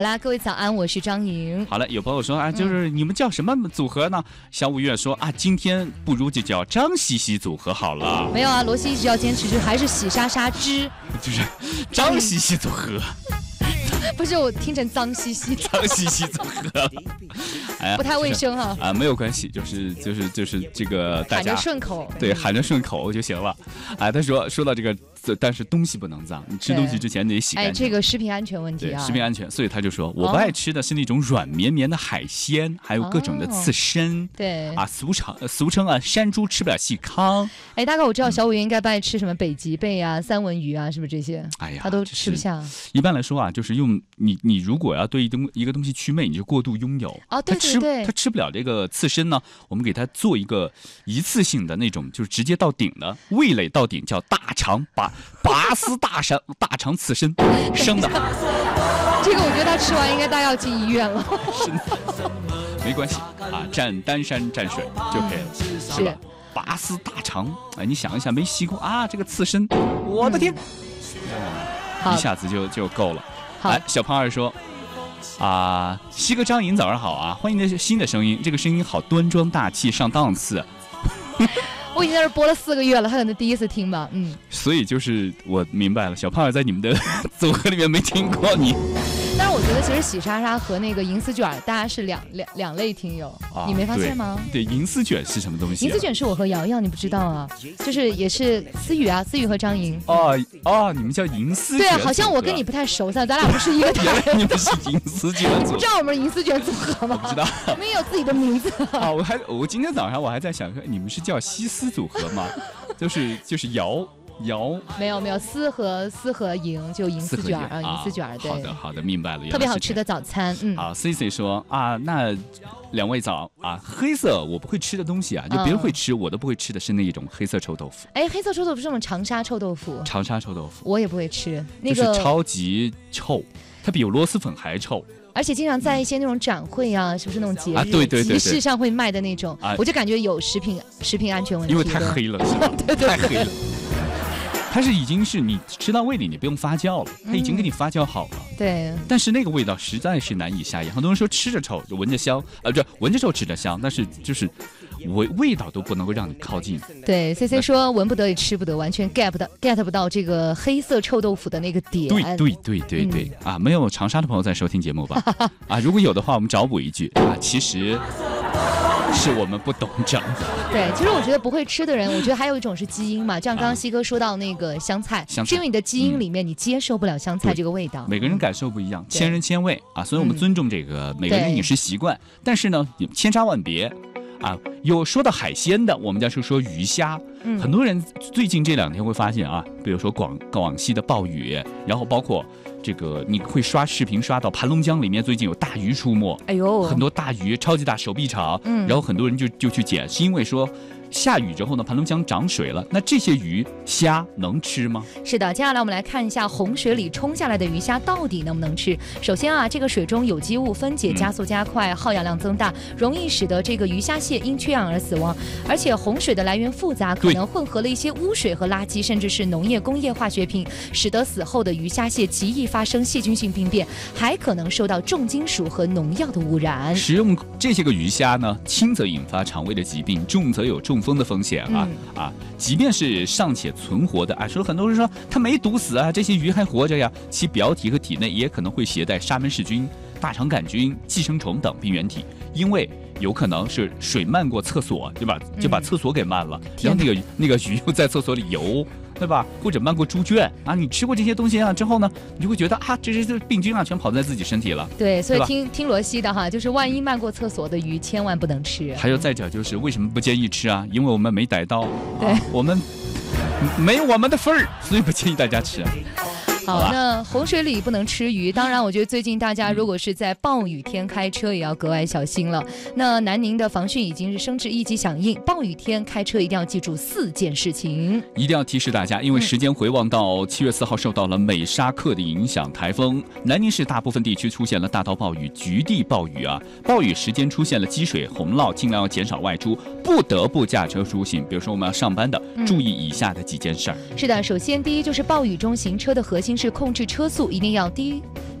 好啦，各位早安，我是张莹。 好了，有朋友说啊，就是你们叫什么组合呢？小五月说啊，今天不如就叫张西西组合好了。 没有啊，罗西一直要坚持，就还是喜莎莎之， 就是张西西组合。 不是我听成脏兮兮， 脏兮兮组合， 哎，不太卫生哈。 啊，没有关系，就是这个大家喊着顺口， 对，喊着顺口就行了。哎，他说到这个。但是东西不能脏，你吃东西之前得洗干净。 哎，这个食品安全问题啊， 对，食品安全，所以他就说我不爱吃的是那种软绵绵的海鲜，还有各种的刺身。 对啊，俗称啊，山猪吃不了细糠。 哎，大概我知道小五月应该不爱吃什么北极贝啊、三文鱼啊，是不是这些？ 哎呀， 他都吃不下。 一般来说啊，就是用你如果要对一个东西祛魅，你就过度拥有。 哦，对对对， 他吃不了这个刺身呢，我们给他做一个一次性的那种，就是直接到顶的味蕾到顶，叫大肠拔丝大肠刺身，生的。 这个我觉得他吃完应该大概要进医院了。 没关系啊，蘸丹山蘸水就可以了，是吧？拔丝大肠，哎，你想一下，没吸过啊，这个刺身，我的天，一下子就够了。哎，小胖儿说啊，西哥张莹早上好啊，欢迎的新的声音，这个声音好端庄大气，上档次。 我已经在这播了4个月了，他可能第一次听吧， 所以就是我明白了，小胖儿在你们的组合里面没听过你。 但是我觉得其实喜莎莎和那个银丝卷大家是两类听友，你没发现吗？ 对，银丝卷是什么东西？ 银丝卷是我和瑶瑶，你不知道啊？就是也是思雨啊，思雨和张莹。 哦，你们叫银丝卷。 对啊，好像我跟你不太熟噻，咱俩不是一个台。 原来你们是银丝卷组。 不知道我们银丝卷组合吗？ 我不知道。 没有自己的名字。 啊，我今天早上我还在想，你们是叫西丝组合吗？就是瑶。 没有丝和银就银丝卷啊，银丝卷对。 好的，明白了。 特别好吃的早餐。 好 ，Cici 说啊，那两位早啊，黑色我不会吃的东西啊，就别人会吃，我都不会吃的是那一种黑色臭豆腐。 哎，黑色臭豆腐是我们长沙臭豆腐。 长沙臭豆腐， 我也不会吃，那个就是超级臭，它比螺蛳粉还臭。 而且经常在一些那种展会啊，是不是那种节日、 对集市上会卖的那种，我就感觉有食品安全问题， 因为太黑了，是吧？ 对， 太黑了。它已经是你吃到胃里，你不用发酵了，它已经给你发酵好了。 对。 但是那个味道实在是难以下咽。很多人说吃着臭，就闻着香，闻着臭吃着香，但是就是味道都不能够让你靠近。 对 ，CC 说闻不得也吃不得，完全 get 不到这个黑色臭豆腐的那个点。 对啊，没有长沙的朋友在收听节目吧？啊，如果有的话，我们找补一句啊，其实。是我们不懂整。 对，其实我觉得不会吃的人，我觉得还有一种是基因嘛。就像刚刚西哥说到那个香菜，是因为你的基因里面你接受不了香菜这个味道。 每个人感受不一样，千人千味啊，所以我们尊重这个每个人的饮食习惯。但是呢，千差万别啊。有说到海鲜的，我们家是说鱼虾。很多人最近这2天会发现啊，比如说广西的暴雨，然后包括。这个你会刷视频刷到盘龙江里面最近有大鱼出没， 哎呦， 很多大鱼，超级大手臂长，然后很多人就去捡，是因为说下雨之后呢，盘龙江涨水了，那这些鱼虾能吃吗？ 是的，接下来我们来看一下洪水里冲下来的鱼虾到底能不能吃。首先啊，这个水中有机物分解加速加快，耗氧量增大，容易使得这个鱼虾蟹因缺氧而死亡。而且洪水的来源复杂，可能混合了一些污水和垃圾，甚至是农业工业化学品，使得死后的鱼虾蟹极易发生细菌性病变，还可能受到重金属和农药的污染。 食用这些个鱼虾呢，轻则引发肠胃的疾病，重则有中风的风险即便是尚且存活的说很多人说它没毒死啊，这些鱼还活着呀，其表体和体内也可能会携带沙门氏菌、大肠杆菌、寄生虫等病原体，因为有可能是水漫过厕所，对吧？就把厕所给漫了，然后那个鱼又在厕所里游，对吧？或者漫过猪圈啊，你吃过这些东西之后呢，你就会觉得这些病菌全跑在自己身体了。 对，所以听罗西的哈，就是万一漫过厕所的鱼千万不能吃。 还有再者就是为什么不建议吃啊？因为我们没逮到， 对， 我们没我们的份儿，所以不建议大家吃。 好，那洪水里不能吃鱼。当然，我觉得最近大家如果是在暴雨天开车，也要格外小心了。那南宁的防汛已经是升至1级响应，暴雨天开车一定要记住4件事情。 一定要提示大家，因为时间回望到7月4号，受到了美沙克的影响，台风南宁市大部分地区出现了大到暴雨、局地暴雨暴雨时间出现了积水、洪涝，尽量要减少外出，不得不驾车出行。比如说我们要上班的，注意以下的几件事儿。 是的，首先第一就是暴雨中行车的核心是控制车速，一定要低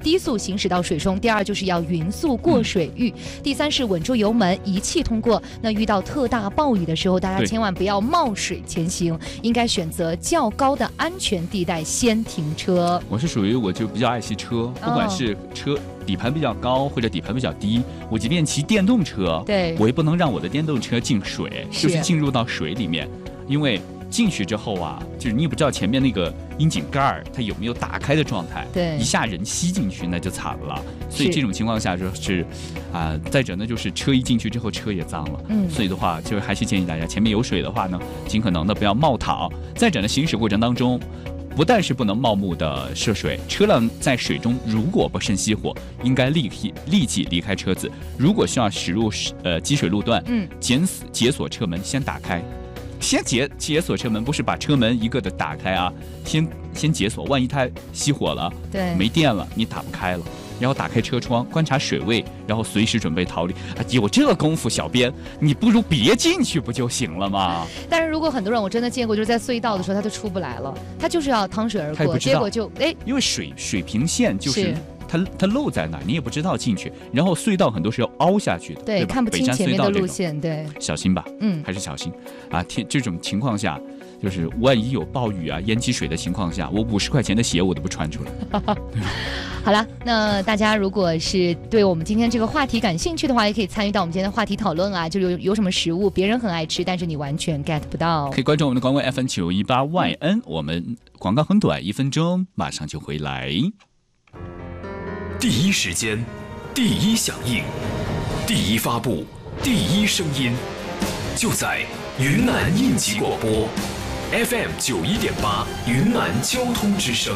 低速行驶到水中；第二就是要匀速过水域；第三是稳住油门，一气通过。那遇到特大暴雨的时候，大家千万不要冒水前行，应该选择较高的安全地带先停车。 我是属于我就比较爱惜车，不管是车底盘比较高或者底盘比较低，我即便骑电动车， 对， 我也不能让我的电动车进水，就是进入到水里面，因为进去之后啊，就是你也不知道前面那个窨井盖它有没有打开的状态， 对， 一下人吸进去那就惨了。所以这种情况下就是再者呢就是车一进去之后车也脏了，所以的话就还是建议大家前面有水的话呢，尽可能的不要冒躺。再者呢，行驶过程当中，不但是不能冒昧的涉水，车辆在水中如果不慎熄火，应该立即离开车子。如果需要驶入积水路段，解锁车门先打开。先解锁车门，不是把车门一个的打开啊，先解锁，万一它熄火了， 对， 没电了，你打不开了。然后打开车窗，观察水位，然后随时准备逃离。有这功夫，小编你不如别进去不就行了吗？ 但是如果很多人我真的见过，就是在隧道的时候他就出不来了，他就是要趟水而过，结果就因为水平线就是它漏在哪，你也不知道进去。然后隧道很多是要凹下去的，对吧？ 看不清前面的路线，对， 小心吧，还是小心啊！这种情况下，就是万一有暴雨啊、淹积水的情况下，我50块钱的鞋我都不穿出来。 好了，那大家如果是对我们今天这个话题感兴趣的话，也可以参与到我们今天的话题讨论啊，就有什么食物别人很爱吃，但是你完全 get 不到， 可以关注我们的官微 FM918YN，我们广告很短，1分钟，马上就回来。 第一时间，第一响应，第一发布，第一声音，就在云南应急广播 FM91.8云南交通之声。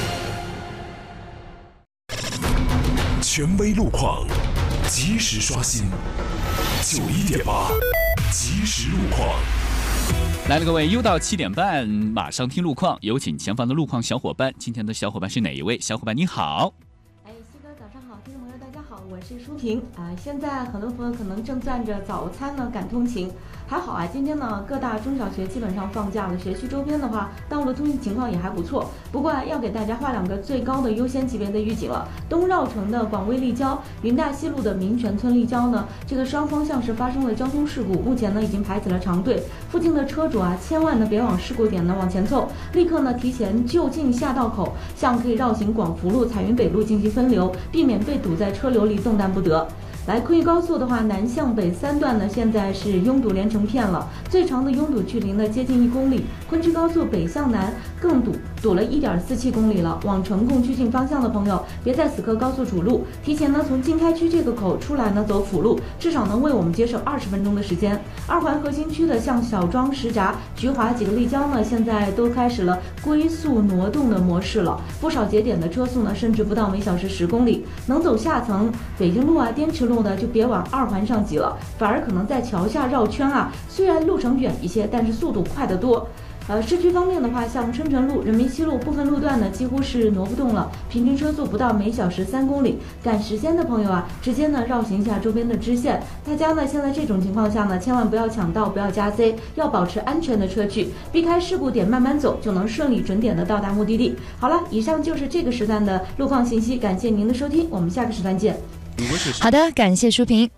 权威路况，及时刷新91.8即时路况。 来了，各位，又到7点半，马上听路况，有请前方的路况小伙伴。今天的小伙伴是哪一位？小伙伴你好。 西哥早上好，听众朋友大家好，我是舒平现在很多朋友可能正攥着早餐呢赶通勤，还好今天呢各大中小学基本上放假了，学区周边的话道路通行情况也还不错。不过要给大家画2个最高的优先级别的预警了。东绕城的广威立交、云大西路的民权村立交呢，这个双方向是发生了交通事故，目前呢已经排起了长队，附近的车主千万呢别往事故点呢往前凑，立刻呢提前就近下道口向可以绕行广福路、彩云北路进行分流，避免被堵在车流里动弹不得。来，昆玉高速的话，南向北3段呢，现在是拥堵连成片了，最长的拥堵距离呢接近1公里。昆曲高速北向南更堵了1.47公里了。往成贡区境方向的朋友，别在死磕高速主路，提前呢从经开区这个口出来呢走辅路，至少能为我们节省20分钟的时间。2环核心区的像小庄、石闸、菊华几个立交呢，现在都开始了龟速挪动的模式了，不少节点的车速呢甚至不到每小时10公里。能走下层北京路滇池路的就别往2环上挤了，反而可能在桥下绕圈虽然路程远一些，但是速度快得多。市区方面的话，像春城路、人民西路部分路段呢，几乎是挪不动了，平均车速不到每小时3公里。赶时间的朋友直接呢绕行下周边的支线。大家呢现在这种情况下呢，千万不要抢道，不要加 C， 要保持安全的车距，避开事故点，慢慢走，就能顺利准点的到达目的地。好了，以上就是这个时段的路况信息，感谢您的收听，我们下个时段见。 好的，感谢舒平。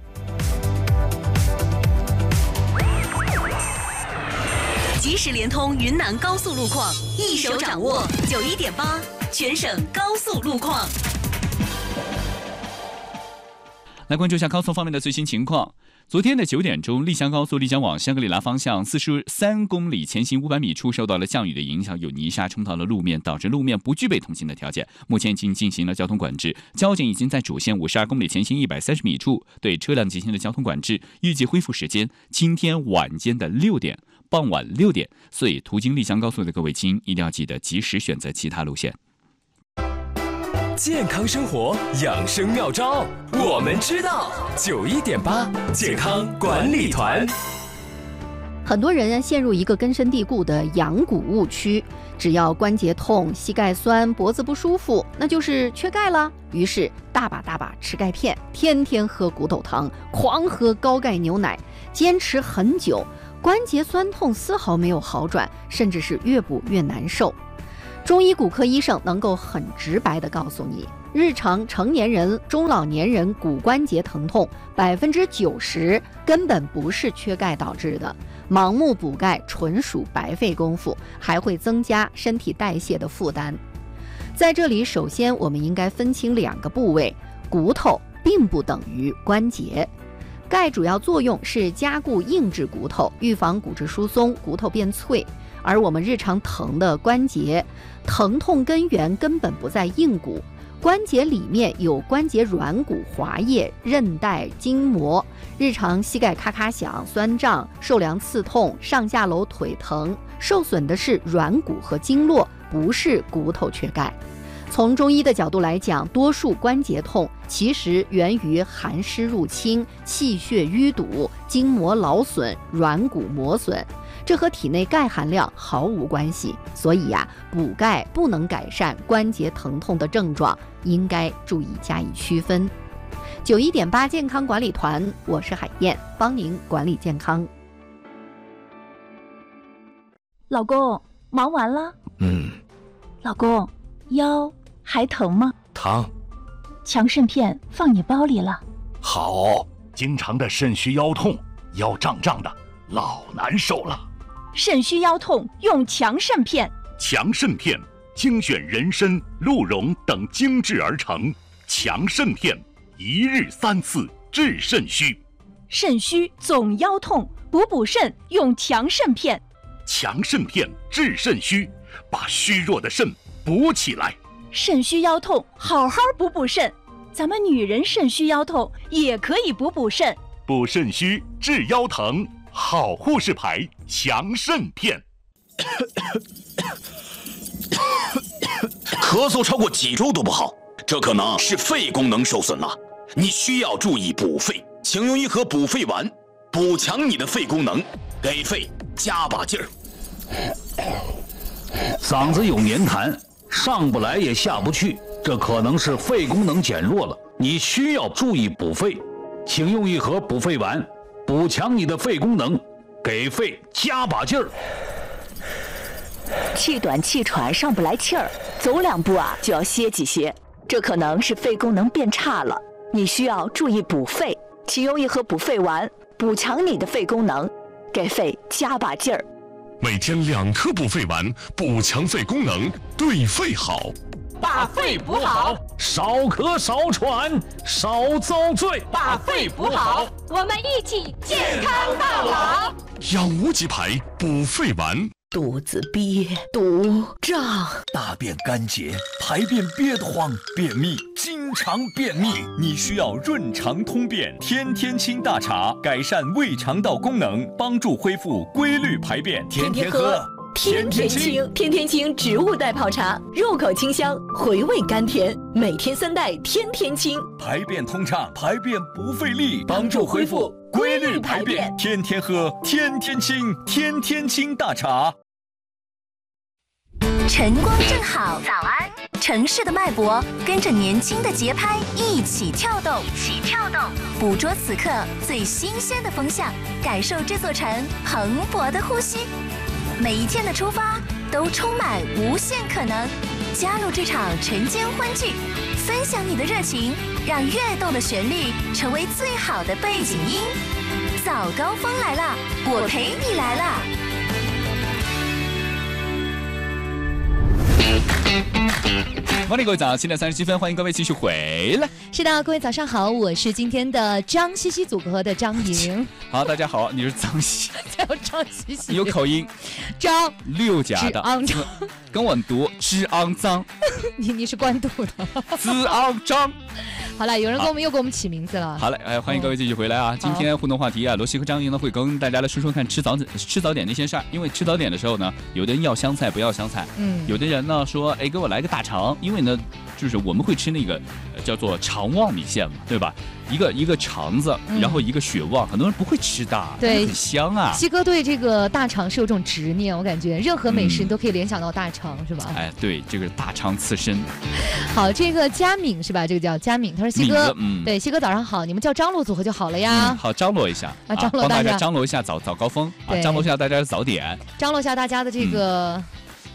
即时联通云南高速路况，一手掌握91.8全省高速路况。 来关注一下高速方面的最新情况。昨天的9点钟，丽江高速丽江往香格里拉方向43公里前行500米处受到了降雨的影响，有泥沙冲到了路面，导致路面不具备通行的条件。目前已经进行了交通管制，交警已经在主线52公里前行130米处对车辆进行了交通管制，预计恢复时间今天晚间的6点，傍晚6点。所以途经丽江高速的各位亲一定要记得及时选择其他路线。 健康生活养生妙招，我们知道。91.8健康管理团。 很多人陷入一个根深蒂固的养骨误区，只要关节痛、膝盖酸、脖子不舒服，那就是缺钙了。于是大把吃钙片，天天喝骨头汤，狂喝高钙牛奶，坚持很久，关节酸痛丝毫没有好转，甚至是越补越难受。中医骨科医生能够很直白地告诉你， 日常成年人、中老年人骨关节疼痛90%根本不是缺钙导致的，盲目补钙纯属白费功夫，还会增加身体代谢的负担。在这里，首先我们应该分清2个部位，骨头并不等于关节。钙主要作用是加固硬质骨头，预防骨质疏松，骨头变脆。而我们日常疼的关节，疼痛根源根本不在硬骨，关节里面有关节软骨、滑液、韧带、筋膜。日常膝盖咔咔响、酸胀、受凉刺痛、上下楼腿疼，受损的是软骨和经络，不是骨头缺钙。从中医的角度来讲，多数关节痛其实源于寒湿入侵、气血淤堵、筋膜劳损、软骨磨损，这和体内钙含量毫无关系。所以补钙不能改善关节疼痛的症状，应该注意加以区分。91.8健康管理团，我是海燕，帮您管理健康。 老公，忙完了？老公，腰还疼吗？ 疼。 强肾片放你包里了。 好，经常的肾虚腰痛，腰胀胀的，老难受了。 肾虚腰痛用强肾片。 强肾片精选人参、鹿茸等精制而成，强肾片1日3次治肾虚。 肾虚总腰痛，补肾用强肾片。 强肾片治肾虚，把虚弱的肾补起来。 肾虚腰痛，好好补肾。咱们女人肾虚腰痛也可以补肾。 补肾虚治腰疼，好护士牌强肾片。 咳嗽超过几周都不好，这可能是肺功能受损了，你需要注意补肺。请用1盒补肺丸，补强你的肺功能，给肺加把劲儿。 嗓子有黏痰，上不来也下不去，这可能是肺功能减弱了，你需要注意补肺。请用1盒补肺丸，补强你的肺功能，给肺加把劲儿。 气短气喘，上不来气儿，走2步就要歇几歇，这可能是肺功能变差了，你需要注意补肺。请用1盒补肺丸，补强你的肺功能，给肺加把劲儿。 每天2颗补肺丸，补强肺功能，对肺好。 把肺补好， 少咳少喘少遭罪。 把肺补好，我们一起健康到老。 养无极牌补肺丸。 肚子憋、堵、胀， 大便干结，排便憋得慌，便秘，经常便秘，你需要润肠通便天天清大茶，改善胃肠道功能，帮助恢复规律排便，天天喝。 天天清，天天清植物代泡茶，入口清香，回味甘甜，每天3袋，天天清， 排便通畅，排便不费力，帮助恢复规律排便，天天喝，天天清，天天清大茶。 晨光正好，早安！城市的脉搏跟着年轻的节拍一起跳动，捕捉此刻最新鲜的风向，感受这座城蓬勃的呼吸。每一天的出发都充满无限可能，加入这场晨间欢聚，分享你的热情，让跃动的旋律成为最好的背景音。早高峰来啦，我陪你来啦！ 欢迎各位早上7点37分，欢迎各位继续回来。 是的，各位早上好，我是今天的张西西组合的张莹。 好，大家好，你是张西， 叫张西西， 你有口音。 张六甲的， 肮脏， 跟我读之肮脏。 你是官渡的， 之肮脏。 好了，有人又给我们起名字了。 好嘞，欢迎各位继续回来啊！今天互动话题啊，罗西和张莹呢会跟大家来说说看吃早点那些事儿。因为吃早点的时候呢，有的人要香菜不要香菜，有的人呢说，哎，给我来个大肠，因为呢，就是我们会吃那个叫做肠旺米线嘛，对吧？一个肠子，然后一个血旺，很多人不会吃的， 对， 很香啊。 西哥对这个大肠是有这种执念，我感觉任何美食你都可以联想到大肠，是吧？ 哎，对，这个大肠刺身。 好，这个佳敏是吧？这个叫佳敏，他说西哥，对，西哥早上好，你们叫张罗组合就好了呀。 好，张罗一下啊，张罗帮大家张罗一下早高峰啊，张罗一下大家的早点， 张罗一下大家的这个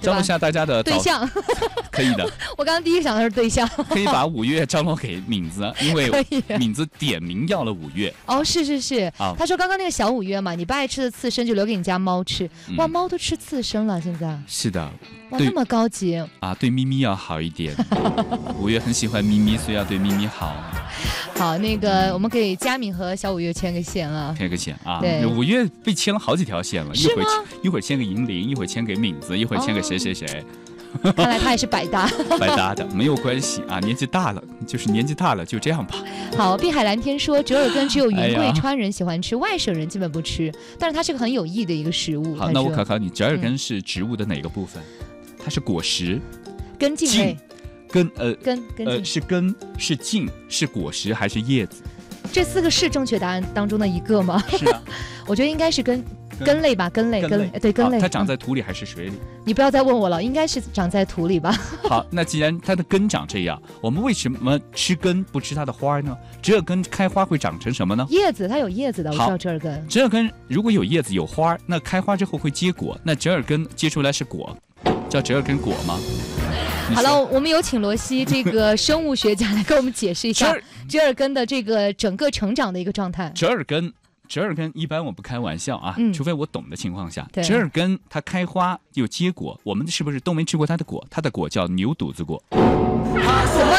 张罗下大家的对象， 可以的。 我刚刚第一个想的是对象， 可以把5月张罗给敏子，因为敏子点名要了5月。 哦，是，他说刚刚那个小5月嘛，你不爱吃的刺身就留给你家猫吃。哇，猫都吃刺身了，现在。 是的。 哇，那么高级啊！对咪咪要好一点。5月很喜欢咪咪，所以要对咪咪好。 好，那个我们给佳敏和小5月牵个线啊， 牵个线啊。 对 ，5月被牵了好几条线了， 是吗？ 一会儿牵给银铃，一会儿牵给敏子，一会儿牵给谁。 看来他也是百搭。 百搭的没有关系啊，年纪大了就这样吧。 好，碧海蓝天说折耳根只有云贵川人喜欢吃，外省人基本不吃，但是它是个很有益的一个食物。 好，那我考考你，折耳根是植物的哪个部分？它是果实， 根茎类。 根是根是茎是果实还是叶子？ 这4个是正确答案当中的一个吗？ 是啊， 我觉得应该是根类吧，根类，对，根类。 它长在土里还是水里？ 你不要再问我了，应该是长在土里吧。 好，那既然它的根长这样，我们为什么吃根不吃它的花呢？折耳根开花会长成什么呢？ 叶子，它有叶子的，我知道折耳根。 折耳根如果有叶子有花，那开花之后会结果，那折耳根结出来是果，叫折耳根果吗？ 好了，我们有请罗西这个生物学家来给我们解释一下折耳根的这个整个成长的一个状态。 折耳根一般我不开玩笑啊，除非我懂的情况下。折耳根它开花有结果，我们是不是都没吃过它的果？它的果叫牛肚子果。 什么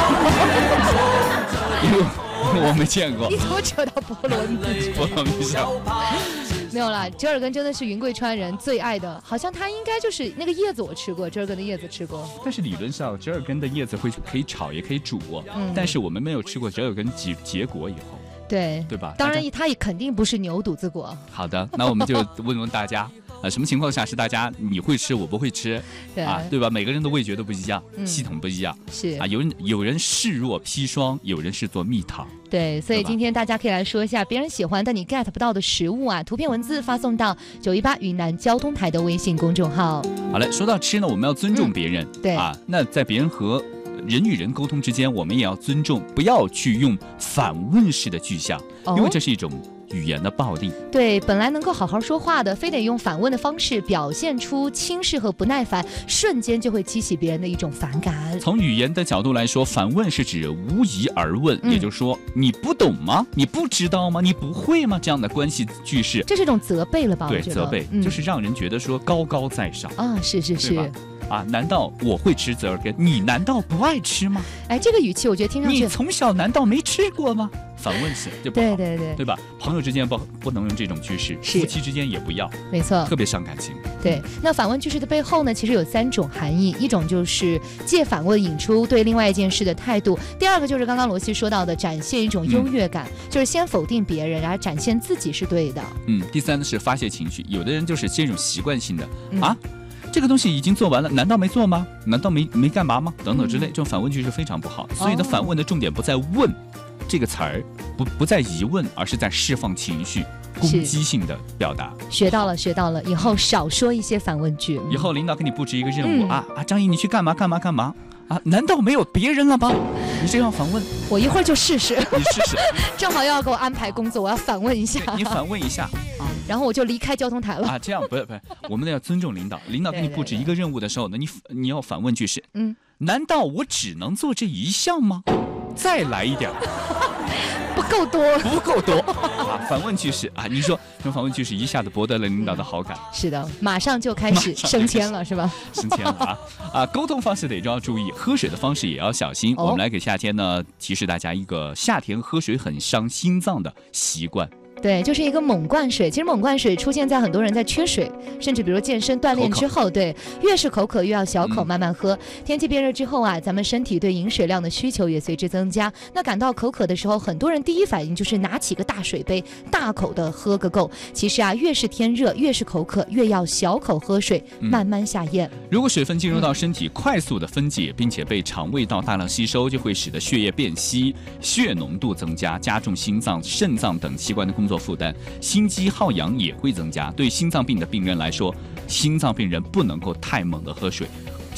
果？我没见过。 你怎么扯到菠萝蜜上？ 没有啦，折耳根真的是云贵川人最爱的，好像它应该就是那个叶子我吃过，折耳根的叶子吃过。 但是理论上折耳根的叶子可以炒也可以煮，但是我们没有吃过折耳根结果以后， 对吧？ 当然它也肯定不是牛肚子果。 好的，那我们就问问大家。什么情况下是大家你会吃我不会吃，对吧？每个人的味觉都不一样，系统不一样， 是啊，有人视若砒霜，有人视作蜜糖。 对，所以今天大家可以来说一下别人喜欢但你 get 不到的食物啊，图片文字发送到918云南交通台的微信公众号。 好嘞，说到吃呢，我们要尊重别人， 对啊，那在别人和人与人沟通之间，我们也要尊重，不要去用反问式的句项，因为这是一种语言的暴力。 对，本来能够好好说话的，非得用反问的方式表现出轻视和不耐烦，瞬间就会激起别人的一种反感。 从语言的角度来说，反问是指无疑而问，也就是说你不懂吗？你不知道吗？你不会吗？这样的关系句式， 这是一种责备了吧？ 对，责备，就是让人觉得说高高在上啊，是。 啊，难道我会吃折耳根？你难道不爱吃吗？ 哎，这个语气我觉得听上去， 你从小难道没吃过吗？反问式就不好， 对吧？朋友之间不能用这种句式，夫妻之间也不要， 没错， 特别伤感情。 对，那反问句式的背后呢，其实有3种含义，一种就是借反问引出对另外一件事的态度，第二个就是刚刚罗西说到的展现一种优越感，就是先否定别人，然后展现自己是对的。 第3呢是发泄情绪，有的人就是这种习惯性的啊。这个东西已经做完了，难道没做吗？难道没干嘛吗？等等之类，这种反问句是非常不好。所以呢，反问的重点不在问这个词儿，不在疑问，而是在释放情绪、攻击性的表达。 学到了，以后少说一些反问句。 以后领导给你布置一个任务张毅，你去干嘛啊？难道没有别人了吗？你这样反问， 我一会儿就试试。 你试试， 正好要给我安排工作，我要反问一下。 你反问一下然后我就离开交通台了。 这样不是，我们要尊重领导。领导给你布置一个任务的时候呢，你要反问句是，难道我只能做这一项吗？再来一点。 不够多反问句式你说这种反问句式一下子博得了领导的好感。 是的，马上就开始升迁了，是吧？ 升迁了沟通方式得要注意，喝水的方式也要小心。我们来给夏天呢提示大家一个夏天喝水很伤心脏的习惯。 对，就是一个猛灌水。其实猛灌水出现在很多人在缺水，甚至比如健身锻炼之后，对，越是口渴越要小口慢慢喝。天气变热之后咱们身体对饮水量的需求也随之增加。那感到口渴的时候，很多人第一反应就是拿起个大水杯，大口的喝个够。其实越是天热，越是口渴，越要小口喝水，慢慢下咽。 如果水分进入到身体，快速的分解，并且被肠胃道大量吸收，就会使得血液变稀，血浓度增加，加重心脏、肾脏等器官的工作负担，心肌耗氧也会增加。对心脏病的病人来说，心脏病人不能够太猛的喝水，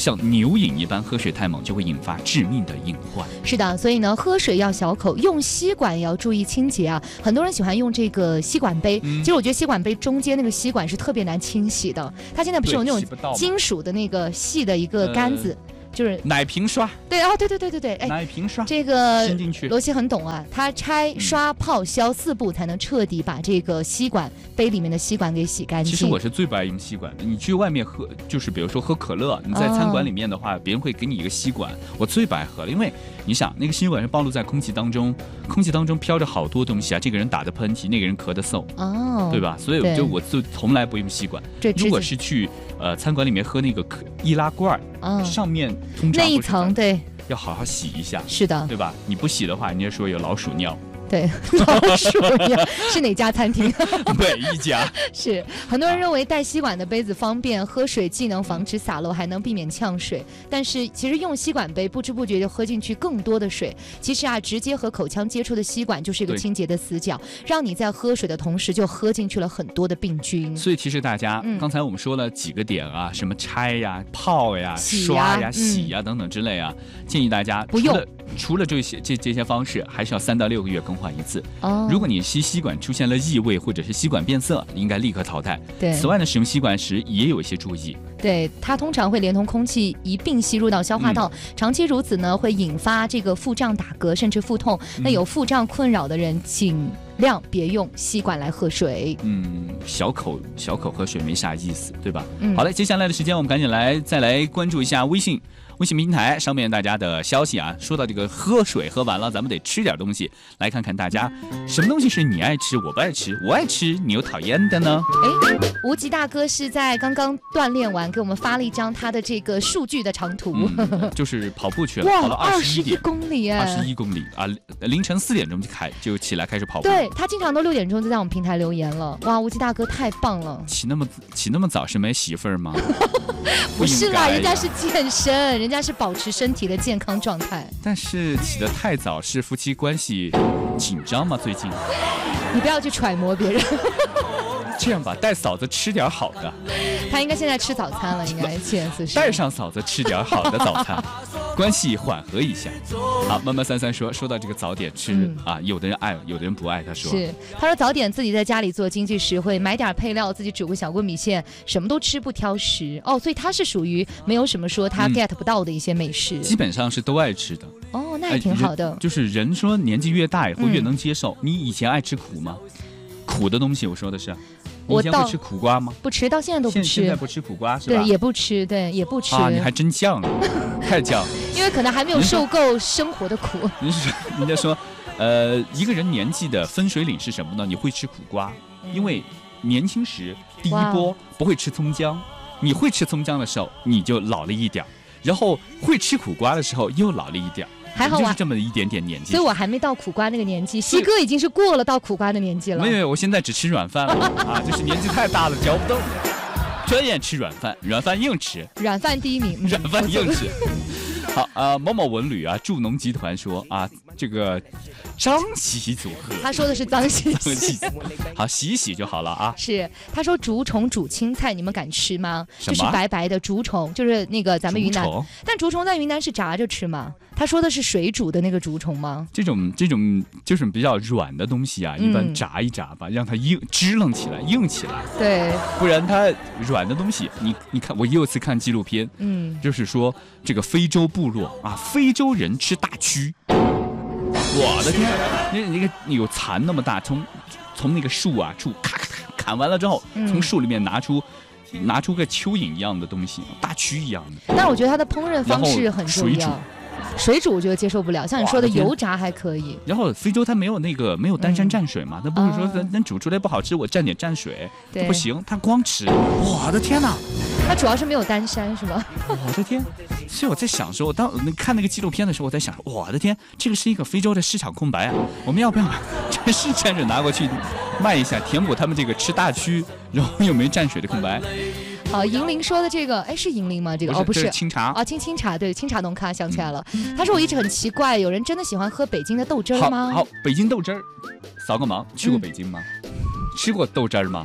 像牛饮一般喝水太猛，就会引发致命的隐患。 是的，所以呢，喝水要小口，用吸管也要注意清洁啊。很多人喜欢用这个吸管杯，其实我觉得吸管杯中间那个吸管是特别难清洗的。它现在不是有那种金属的那个细的一个杆子。就是奶瓶刷， 对啊，对，哎， 奶瓶刷， 这个伸进去， 罗琦很懂啊，他拆、刷、泡、消4步才能彻底把这个吸管杯里面的吸管给洗干净。 其实我是最不爱用吸管的，你去外面喝，就是比如说喝可乐，你在餐馆里面的话，别人会给你一个吸管，我最不爱喝了，因为你想那个吸管是暴露在空气当中，空气当中飘着好多东西啊，这个人打的喷嚏，那个人咳的嗽，对吧？所以我就从来不用吸管。如果是去餐馆里面喝那个易拉罐，上面通常那一层对要好好洗一下， 是的， 对吧？你不洗的话，人家说有老鼠尿。 对，老鼠尿是哪家餐厅？ 每一家。 是很多人认为带吸管的杯子方便，喝水既能防止洒漏，还能避免呛水。但是其实用吸管杯不知不觉就喝进去更多的水。其实啊，直接和口腔接触的吸管就是一个清洁的死角，让你在喝水的同时就喝进去了很多的病菌。 所以其实大家，刚才我们说了几个点啊，什么拆呀、泡呀、刷呀、洗呀等等之类啊，建议大家不用。 除了这些方式，还是要3到6个月更换一次。如果你吸管出现了异味或者是吸管变色，应该立刻淘汰。 对， 此外呢，使用吸管时也有一些注意。 对，它通常会连同空气一并吸入到消化道，长期如此呢，会引发这个腹胀、打嗝，甚至腹痛。那有腹胀困扰的人，尽量别用吸管来喝水。 小口喝水没啥意思，对吧？好嘞，接下来的时间我们赶紧再来关注一下微信平台上面大家的消息啊。说到这个喝水喝完了，咱们得吃点东西，来看看大家什么东西是你爱吃我不爱吃，我爱吃你又讨厌的呢？ 无极大哥是在刚刚锻炼完，给我们发了一张他的这个数据的长图， 就是跑步去了，跑了21 公里 ，21公里啊！凌晨4点钟就起来开始跑步。 对，他经常都6点钟就在我们平台留言了。哇，无极大哥太棒了！ 起那么早是没媳妇儿吗？ 不是啦，人家是健身，人家是保持身体的健康状态。 但是起得太早是夫妻关系紧张吗？最近你不要去揣摩别人。 这样吧，带嫂子吃点好的。 他应该现在吃早餐了，应该7:40。 带上嫂子吃点好的早餐，关系缓和一下。好，慢慢33说到这个早点吃啊，有的人爱，有的人不爱。他说早点自己在家里做，经济实惠，买点配料，自己煮个小锅米线，什么都吃，不挑食。所以他是属于没有什么说他 get 不到的一些美食， 基本上是都爱吃的。 那也挺好的。 就是人说年纪越大以后越能接受。你以前爱吃苦吗？苦的东西，我说的是。你以前会吃苦瓜吗？ 不吃，到现在都不吃。 现在不吃苦瓜是吧？ 对，也不吃，也不吃。 你还真犟了，太犟了。 因为可能还没有受够生活的苦。 人家说，一个人年纪的分水岭是什么呢？你会吃苦瓜，因为年轻时第一波不会吃葱姜，你会吃葱姜的时候你就老了一点，然后会吃苦瓜的时候又老了一点。 还好就是这么一点点年纪， 所以我还没到苦瓜那个年纪。西哥已经是过了到苦瓜的年纪了。 没有，我现在只吃软饭了啊，就是年纪太大了，嚼不动，专业吃软饭，软饭硬吃， 软饭第一名， 软饭硬吃。好某某文旅啊，助农集团说啊，这个张喜组合， 他说的是脏兮兮， 好洗一洗就好了啊。 是，他说竹虫煮青菜，你们敢吃吗？就是白白的竹虫，就是那个咱们云南，但竹虫在云南是炸着吃吗？他说的是水煮的那个竹虫吗？ 这种就是比较软的东西啊，一般炸一炸吧，让它支棱起来，硬起来。 对， 不然它软的东西，你看，我有一次看纪录片，就是说这个非洲部落啊，非洲人吃大蛆。我的天，那个有蚕那么大，从那个树啊咔砍完了之后，从树里面拿出个蚯蚓一样的东西，大蛆一样的。 但是我觉得它的烹饪方式很重要。水煮我觉得接受不了，像你说的油炸还可以。 然后非洲它没有丹山蘸水嘛，它不是说咱煮出来不好吃，我蘸点蘸水，不行，它光吃。我的天哪！ 它主要是没有丹山是吧？ 我的天！所以我在想说，当看那个纪录片的时候，我在想，我的天，这个是一个非洲的市场空白啊！我们要不要把蘸水蘸水拿过去卖一下，填补他们这个吃大蛆然后又没蘸水的空白？ 好，银铃说的这个，是银铃吗？这个不是清茶啊，清茶，对，清茶浓咖想起来了。他说我一直很奇怪，有人真的喜欢喝北京的豆汁吗？ 好，北京豆汁儿，扫个盲，去过北京吗？吃过豆汁儿吗？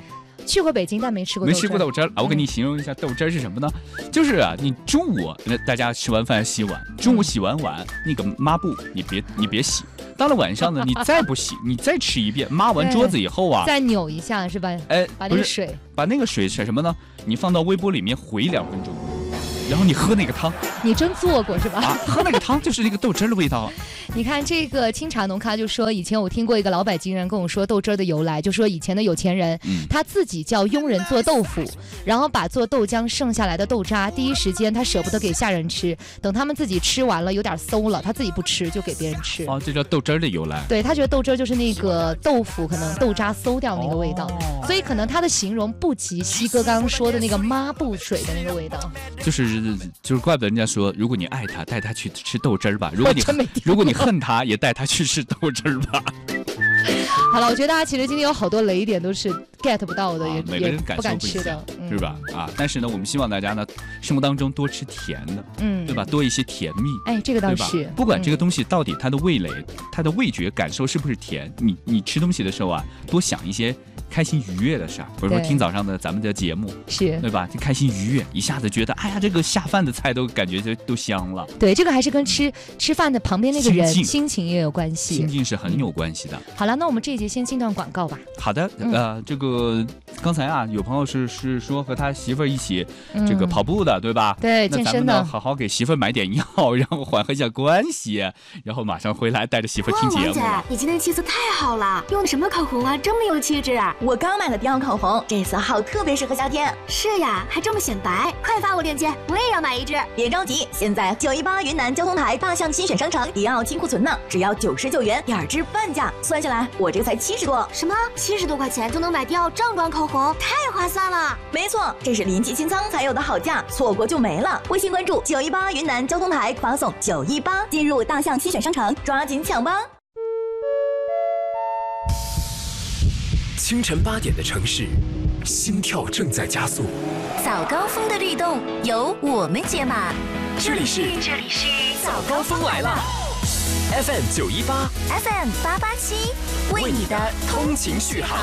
去过北京，但没吃过豆汁。 没吃过豆汁儿啊！我给你形容一下豆汁儿是什么呢？就是啊，你中午大家吃完饭洗碗，中午洗完碗那个抹布你别洗，到了晚上呢你再不洗，你再吃一遍，抹完桌子以后啊， 再扭一下是吧？把那个水， 把那个水是什么呢？你放到微波里面回2分钟。然后你喝那个汤， 你真做过是吧？ 喝那个汤就是那个豆汁的味道。 你看这个清茶农咖就说，以前我听过一个老北京人跟我说豆汁的由来，就说以前的有钱人，他自己叫佣人做豆腐，然后把做豆浆剩下来的豆渣，第一时间他舍不得给下人吃，等他们自己吃完了有点馊了，他自己不吃就给别人吃。 这叫豆汁的由来。 对，他觉得豆汁就是那个豆腐可能豆渣馊掉那个味道，所以可能他的形容不及西哥刚刚说的那个抹布水的那个味道。 就是怪不得人家说，如果你爱他，带他去吃豆汁儿吧；如果你恨他，也带他去吃豆汁儿吧。 好了，我觉得大家其实今天有好多雷点都是 get 不到的， 每个人感受不一样，是吧？但是呢，我们希望大家呢，生活当中多吃甜的，对吧？多一些甜蜜， 这个倒是。 不管这个东西到底它的味蕾、它的味觉感受是不是甜，你吃东西的时候啊，多想一些开心愉悦的事儿，比如说听早上的咱们的节目， 是对吧？就开心愉悦，一下子觉得哎呀，这个下饭的菜都感觉都香了。 对，这个还是跟吃饭的旁边那个人心情也有关系， 心境是很有关系的。 好了，那我们这一节先进段广告吧。 好的，这个刚才啊，有朋友是说和他媳妇儿一起这个跑步的，对吧？ 对， 那咱们呢好好给媳妇儿买点药，然后缓和一下关系，然后马上回来带着媳妇儿听节目。 王姐，你今天气色太好了，用的什么口红啊？这么有气质啊！ 我刚买了迪奥口红，这色号特别适合夏天。 是呀，还这么显白，快发我链接，我也要买一支。 别着急，现在918云南交通台大象新选商场迪奥清库存呢，只要99元，2支半价，算下来我这个才70多。 什么？70多块钱就能买迪奥正装口红，太划算了！ 没错，这是临期清仓才有的好价，错过就没了。微信关注918云南交通台，发送918进入大象新选商场，抓紧抢吧！ 清晨8点的城市，心跳正在加速。 早高峰的律动由我们解码。 这里是早高峰来了 ，FM 918 ，FM 887，为你的通勤续航。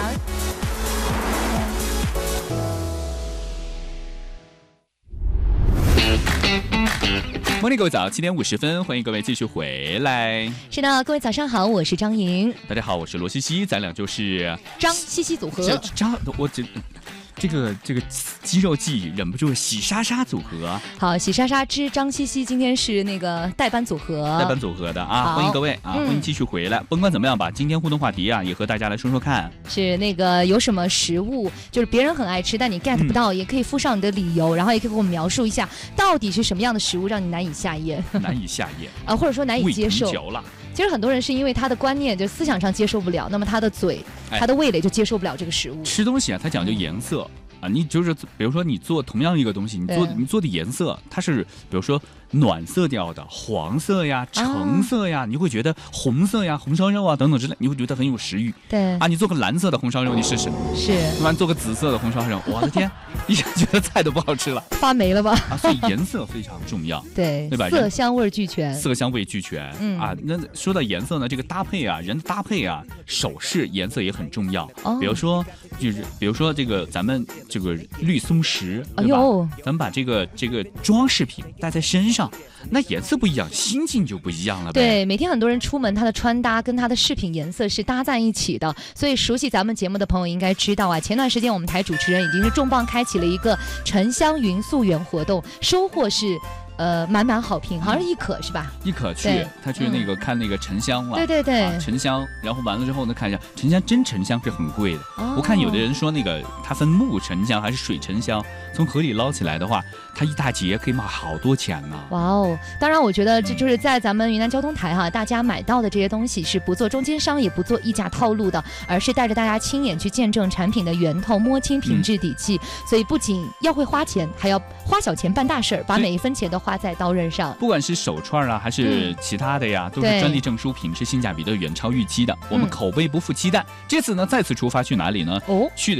morning， 各位早，7点50分，欢迎各位继续回来。 是的，各位早上好，我是张莹。 大家好，我是罗西西，咱俩就是张西西组合。 这个肌肉记忆忍不住喜莎莎组合。 好，喜莎莎之张西西今天是那个代班组合的啊，欢迎各位啊，欢迎继续回来。甭管怎么样吧，今天互动话题啊，也和大家来说说看， 是那个有什么食物，就是别人很爱吃，但你 get 不到，也可以附上你的理由，然后也可以给我们描述一下，到底是什么样的食物让你难以下咽，或者说难以接受。其实很多人是因为他的观念就思想上接受不了，那么他的嘴、他的味蕾就接受不了这个食物。 吃东西啊，它讲究颜色啊，你就是比如说你做同样一个东西，你做的颜色，它是比如说暖色调的，黄色呀、橙色呀，你会觉得红色呀、红烧肉啊等等之类，你会觉得很有食欲。 对啊，你做个蓝色的红烧肉，你试试。 是。 突然做个紫色的红烧肉，我的天，一下觉得菜都不好吃了， 发霉了吧？ 啊，所以颜色非常重要。 对吧？ 色香味俱全。 啊，那说到颜色呢，这个搭配啊，人的搭配啊，首饰颜色也很重要。比如说这个咱们这个绿松石，对吧？咱们把这个装饰品戴在身上，那颜色不一样，心境就不一样了呗。 对，每天很多人出门，他的穿搭跟他的饰品颜色是搭在一起的，所以熟悉咱们节目的朋友应该知道啊，前段时间我们台主持人已经是重磅开启了一个沉香云溯源活动，收获是满满好评，好像是亦可是吧？ 亦可去，他去那个看那个沉香了。 对， 沉香，然后完了之后呢，看一下沉香，真沉香是很贵的。我看有的人说那个它分木沉香还是水沉香，从河里捞起来的话，它一大节可以卖好多钱呢。 哇哦！当然，我觉得这就是在咱们云南交通台哈，大家买到的这些东西是不做中间商，也不做溢价套路的，而是带着大家亲眼去见证产品的源头，摸清品质底气。所以不仅要会花钱，还要花小钱办大事儿，把每一分钱都花在刀刃上。 不管是手串啊，还是其他的呀，都是专利证书，品质性价比都远超预期的。我们口碑不负期待，这次呢再次出发去哪里呢？去的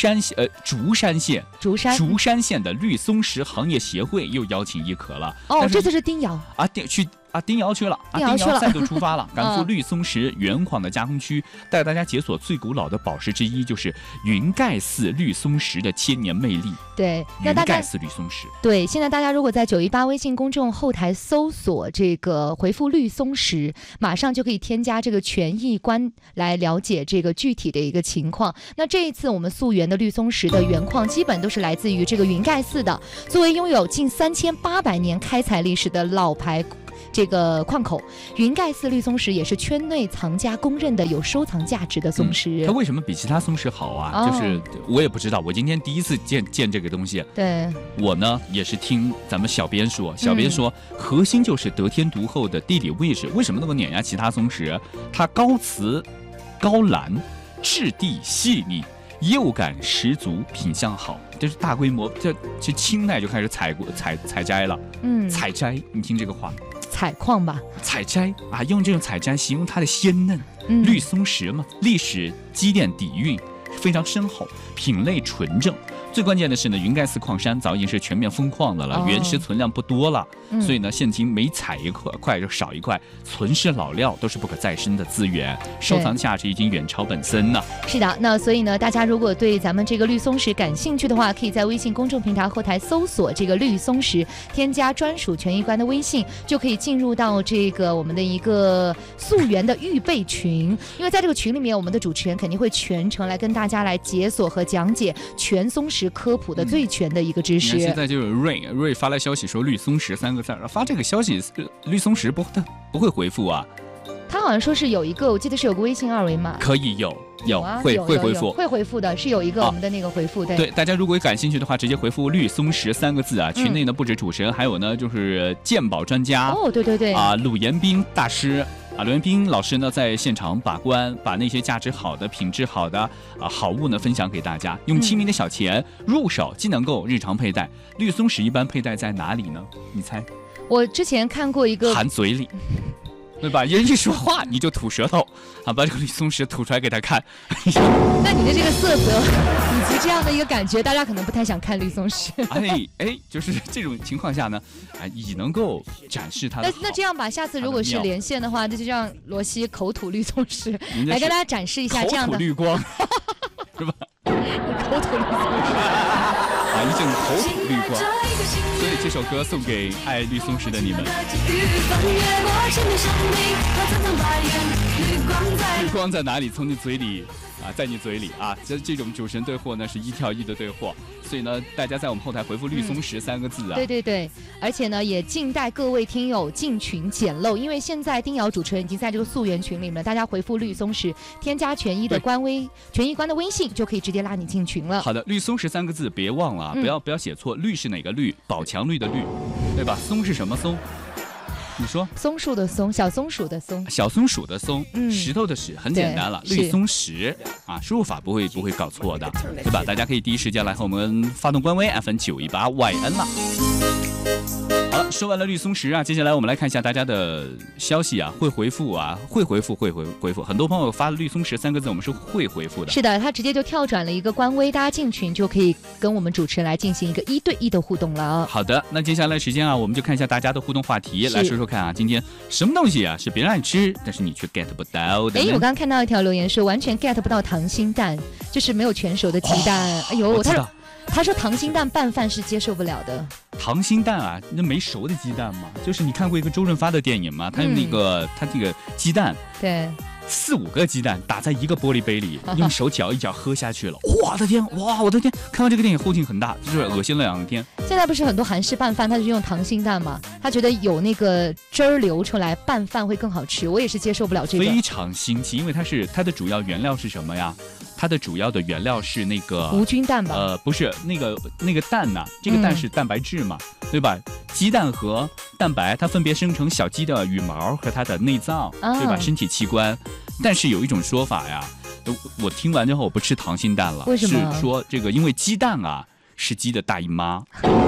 竹山县的绿松石行业协会又邀请亦可了。 这次是丁瑶啊， 丁瑶去了，丁瑶再度出发了，赶赴绿松石原矿的加工区，带大家解锁最古老的宝石之一，就是云盖寺绿松石的千年魅力。 对，那大家云盖寺绿松石。 对，现在大家如果在918微信公众后台搜索这个回复绿松石，马上就可以添加这个权益观来了解这个具体的一个情况。那这一次我们溯源的绿松石的原矿基本都是来自于这个云盖寺的，作为拥有近3800年开采历史的老牌这个矿口，云盖寺绿松石也是圈内藏家公认的有收藏价值的松石。 它为什么比其他松石好啊？就是我也不知道，我今天第一次见这个东西。 对， 我呢也是听咱们小编说，核心就是得天独厚的地理位置。为什么能够碾压其他松石？它高瓷、高蓝，质地细腻，釉感十足，品相好。这是大规模，这清代就开始采摘了。采摘，你听这个话。 采矿吧， 采摘啊，用这种采摘形容它的鲜嫩。绿松石嘛，历史积淀底蕴非常深厚，品类纯正。最关键的是呢，云盖寺矿山早已经是全面封矿的了，原石存量不多了，所以呢，现今每采一块就少一块，存世老料都是不可再生的资源，收藏价值已经远超本身了。 是的，那所以呢，大家如果对咱们这个绿松石感兴趣的话，可以在微信公众平台后台搜索这个绿松石，添加专属权益官的微信，就可以进入到这个我们的一个溯源的预备群。因为在这个群里面，我们的主持人肯定会全程来跟大家来解锁和讲解全松石科普的最全的一个知识。 现在就是瑞发来消息说绿松石3个字，发这个消息绿松石不会回复啊。 他好像说是有一个，我记得是有个微信2维码， 可以有会回复， 会回复的，是有一个我们的那个回复。对， 大家如果感兴趣的话，直接回复绿松石3个字啊。群内呢不止主持人，还有呢就是鉴宝专家对啊，鲁延斌大师。鲁延斌老师呢，在现场把关，把那些价值好的、品质好的好物呢分享给大家，用亲民的小钱入手，既能够日常佩戴。绿松石一般佩戴在哪里呢？你猜？ 我之前看过一个， 含嘴里。对吧？人一说话你就吐舌头啊，把这个绿松石吐出来给他看。 那你的这个色泽以及这样的一个感觉，大家可能不太想看绿松石。 就是这种情况下呢，已能够展示它的好。 那这样吧，下次如果是连线的话，那就让罗西口吐绿松石，来跟大家展示一下这样的口吐绿光，是吧？ 口吐绿松石一阵口吐绿光。所以这首歌送给爱绿松石的你们。绿光在哪里？从你嘴里啊，在你嘴里啊。这种主神对货呢是1跳1的对货，所以呢，大家在我们后台回复绿松石3个字啊。 对，而且呢，也静待各位听友进群捡漏，因为现在丁瑶主持人已经在这个溯源群里面，大家回复绿松石，添加权益的权益官的微信，就可以直接拉你进群了。 好的，绿松石3个字别忘了啊，不要写错，绿是哪个绿？宝强绿的绿，对吧？松是什么松？你说松树的松，小松鼠的松， 小松鼠的松，石头的石，很简单了，绿松石啊，输入法不会搞错的，对吧？大家可以第一时间来和我们发动官微 FN918YN 了。好了，说完了绿松石啊，接下来我们来看一下大家的消息啊，会回复啊，会回复。很多朋友发了绿松石3个字，我们是会回复的。 是的，他直接就跳转了一个官微，大家进群就可以跟我们主持人来进行一个1对1的互动了。 好的，那接下来时间啊，我们就看一下大家的互动话题，来说说看啊，今天什么东西啊是别人爱吃，但是你却 get 不到的？ 我刚刚看到一条留言说完全 get 不到溏心蛋，就是没有全熟的鸡蛋。他说溏心蛋拌饭是接受不了的。 溏心蛋啊，那没熟的鸡蛋嘛，就是你看过一个周润发的电影吗？他用他这个鸡蛋， 对 ，4、5个鸡蛋打在一个玻璃杯里，用手搅一搅喝下去了。我的天！看到这个电影后劲很大，就是恶心了2天。 现在不是很多韩式拌饭，他是用溏心蛋嘛？他觉得有那个汁儿流出来，拌饭会更好吃。我也是接受不了这个。 非常新奇，因为它的主要原料是什么呀？它的主要的原料是那个无菌蛋吧？ 不是那个蛋呐，这个蛋是蛋白质嘛，对吧？鸡蛋和蛋白它分别生成小鸡的羽毛和它的内脏，对吧？身体器官。但是有一种说法呀，我听完之后我不吃溏心蛋了。 为什么？ 是说这个因为鸡蛋啊是鸡的大姨妈。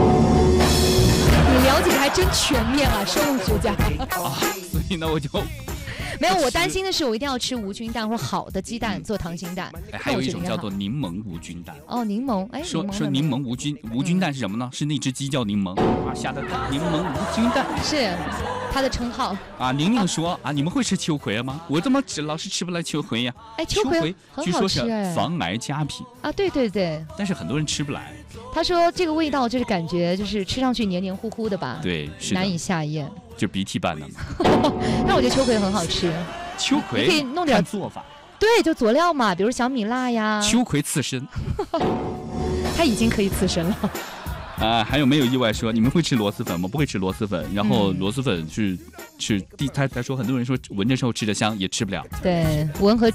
你了解的还真全面啊，生物学家。 所以呢我就。 没有，我担心的是我一定要吃无菌蛋或好的鸡蛋做溏心蛋。 还有一种叫做柠檬无菌蛋。 柠檬， 说柠檬无菌蛋是什么呢？是那只鸡叫柠檬啊下的蛋，柠檬无菌蛋是。 他的称号啊。宁宁说啊，你们会吃秋葵吗？我怎么老是吃不来秋葵呀？ 哎，秋葵据说是防癌佳品啊，对对对。 但是很多人吃不来。 他说这个味道就是感觉就是吃上去黏黏糊糊的吧？ 对，是难以下咽， 就鼻涕般的嘛。 那我觉得秋葵很好吃。 秋葵可以弄点做法。 对，就佐料嘛，比如小米辣呀。 秋葵刺身。 他已经可以刺身了。 还有没有意外说你们会吃螺蛳粉吗？不会吃螺蛳粉，然后螺蛳粉他说很多人说闻着时候吃着香，也吃不了。 对，闻和